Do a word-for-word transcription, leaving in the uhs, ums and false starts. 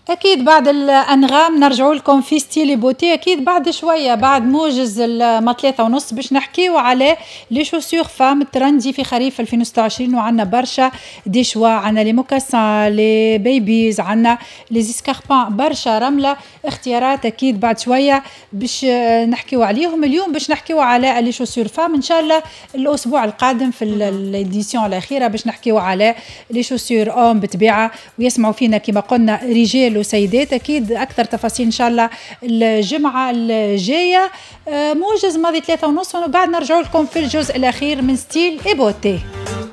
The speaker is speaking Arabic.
أكيد بعد الأنغام نرجعوا لكم في ستيلي بوتي. أكيد بعد شوية بعد موجز ما ثلاثة ونص باش نحكيو على لي شوسور فام ترندي في خريف ألفين وستة وعشرين، وعنا برشا دي شوا، عنا لي موكاسان، لي بيبيز، عنا لي زيسكاربان، برشا رملة اختيارات. أكيد بعد شوية باش نحكيو عليهم. اليوم باش نحكيو على لي شوسور فام، إن شاء الله الأسبوع القادم في الإديسيون الأخيرة باش نحكيو على لي شوسور أوم بطبيعة، ويسمعوا فينا كما قلنا رجال وسيدات. أكيد أكثر تفاصيل إن شاء الله الجمعة الجاية. موجز ماضي ثلاثة ونص، وبعد نرجع لكم في الجزء الأخير من ستيل إبوتي.